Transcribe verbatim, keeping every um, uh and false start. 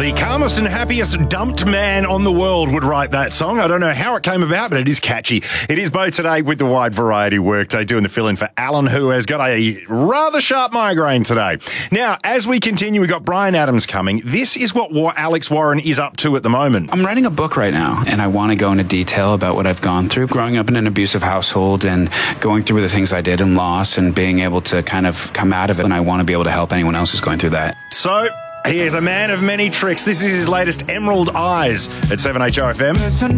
The calmest and happiest dumped man on the world would write that song. I don't know how it came about, but it is catchy. It is Bo today with the Wide Variety Workday, doing the fill-in for Alan, who has got a rather sharp migraine today. Now, as we continue, we've got Brian Adams coming. This is what Alex Warren is up to at the moment. I'm writing a book right now, and I want to go into detail about what I've gone through. Growing up in an abusive household and going through the things I did and lost and being able to kind of come out of it. And I want to be able to help anyone else who's going through that. So, he is a man of many tricks. This is his latest, Emerald Eyes, at seven H O F M.